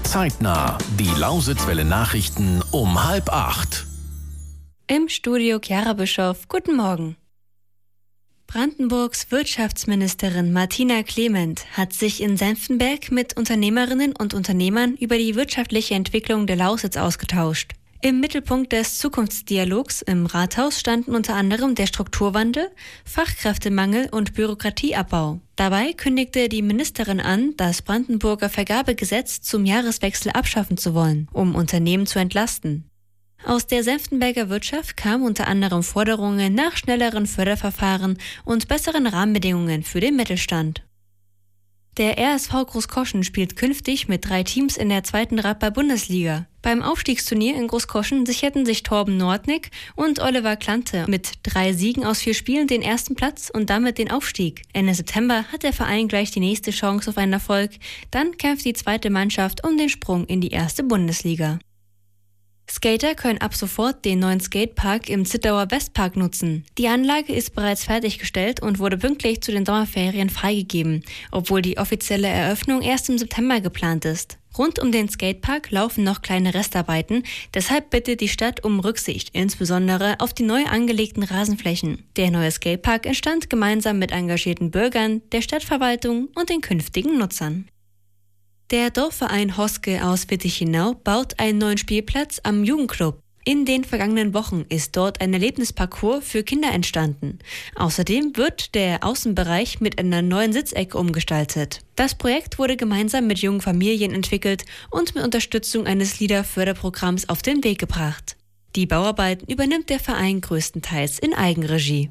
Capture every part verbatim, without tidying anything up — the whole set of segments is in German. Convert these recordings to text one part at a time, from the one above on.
Zeitnah. Die Lausitzwelle Nachrichten um halb acht. Im Studio Chiara Bischoff. Guten Morgen. Brandenburgs Wirtschaftsministerin Martina Clement hat sich in Senftenberg mit Unternehmerinnen und Unternehmern über die wirtschaftliche Entwicklung der Lausitz ausgetauscht. Im Mittelpunkt des Zukunftsdialogs im Rathaus standen unter anderem der Strukturwandel, Fachkräftemangel und Bürokratieabbau. Dabei kündigte die Ministerin an, das Brandenburger Vergabegesetz zum Jahreswechsel abschaffen zu wollen, um Unternehmen zu entlasten. Aus der Senftenberger Wirtschaft kamen unter anderem Forderungen nach schnelleren Förderverfahren und besseren Rahmenbedingungen für den Mittelstand. Der R S V Großkoschen spielt künftig mit drei Teams in der zweiten Radball-Bundesliga. Beim Aufstiegsturnier in Großkoschen sicherten sich Torben Nordnick und Oliver Klante mit drei Siegen aus vier Spielen den ersten Platz und damit den Aufstieg. Ende September hat der Verein gleich die nächste Chance auf einen Erfolg. Dann kämpft die zweite Mannschaft um den Sprung in die erste Bundesliga. Skater können ab sofort den neuen Skatepark im Zittauer Westpark nutzen. Die Anlage ist bereits fertiggestellt und wurde pünktlich zu den Sommerferien freigegeben, obwohl die offizielle Eröffnung erst im September geplant ist. Rund um den Skatepark laufen noch kleine Restarbeiten, deshalb bittet die Stadt um Rücksicht, insbesondere auf die neu angelegten Rasenflächen. Der neue Skatepark entstand gemeinsam mit engagierten Bürgern, der Stadtverwaltung und den künftigen Nutzern. Der Dorfverein Hoske aus Wittichenau baut einen neuen Spielplatz am Jugendclub. In den vergangenen Wochen ist dort ein Erlebnisparcours für Kinder entstanden. Außerdem wird der Außenbereich mit einer neuen Sitzecke umgestaltet. Das Projekt wurde gemeinsam mit jungen Familien entwickelt und mit Unterstützung eines LIDA-Förderprogramms auf den Weg gebracht. Die Bauarbeiten übernimmt der Verein größtenteils in Eigenregie.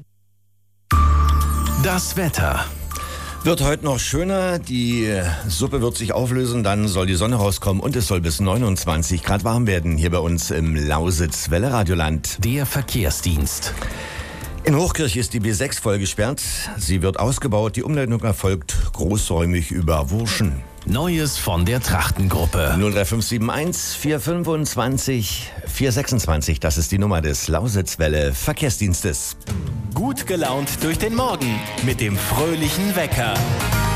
Das Wetter. Wird heute noch schöner, die Suppe wird sich auflösen, dann soll die Sonne rauskommen und es soll bis neunundzwanzig Grad warm werden hier bei uns im Lausitz-Welle Radioland. Der Verkehrsdienst. In Hochkirch ist die B sechs voll gesperrt. Sie wird ausgebaut, die Umleitung erfolgt großräumig über Wurschen. Neues von der Trachtengruppe. null drei fünf sieben eins vier fünfundzwanzig vier sechsundzwanzig, das ist die Nummer des Lausitzwelle Verkehrsdienstes. Gut gelaunt durch den Morgen mit dem fröhlichen Wecker.